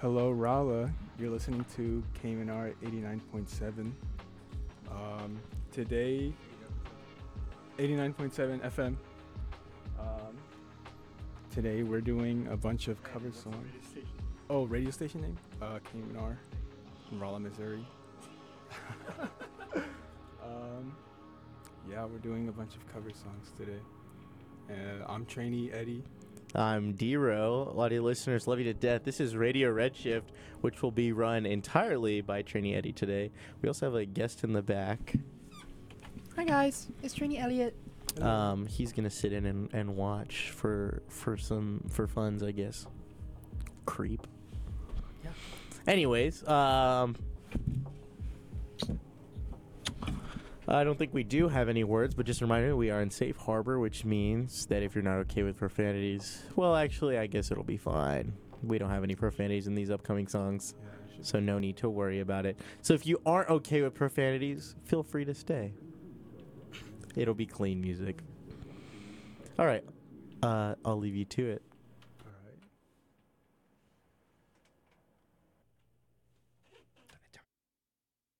Hello, Rala. You're listening to KMNR 89.7. Today, 89.7 FM. Today, we're doing a bunch of cover songs. Oh, radio station name? KMNR in Rolla, Missouri. Yeah, we're doing a bunch of cover songs today. And I'm trainee Eddie. I'm D-Ro. A lot of you listeners love you to death. This is Radio Redshift, which will be run entirely by Trainee Eddie today. We also have a guest in the back. Hi guys, it's Trainee Elliot. He's gonna sit in and watch for funs, I guess. Creep. Yeah. Anyways, I don't think we do have any words, but just a reminder, we are in safe harbor, which means that if you're not okay with profanities, well, actually, I guess it'll be fine. We don't have any profanities in these upcoming songs, so no need to worry about it. So if you aren't okay with profanities, feel free to stay. It'll be clean music. All right, I'll leave you to it.